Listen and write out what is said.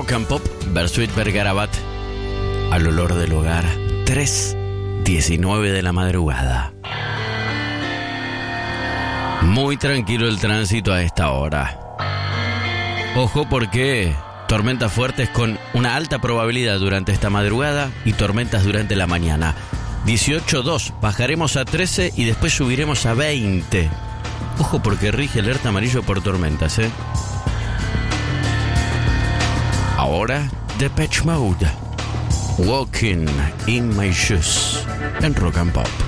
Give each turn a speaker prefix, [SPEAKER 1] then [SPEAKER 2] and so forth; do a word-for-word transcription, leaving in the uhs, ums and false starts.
[SPEAKER 1] Rock and Pop, Bersuit Vergarabat, al olor del hogar, tres diecinueve de la madrugada. Muy tranquilo el tránsito a esta hora. Ojo porque tormentas fuertes con una alta probabilidad durante esta madrugada y tormentas durante la mañana. dieciocho dos, bajaremos a trece y después subiremos a veinte. Ojo porque rige alerta amarillo por tormentas, ¿eh? Ahora, Depeche Mode, Walking in My Shoes, en Rock and Pop.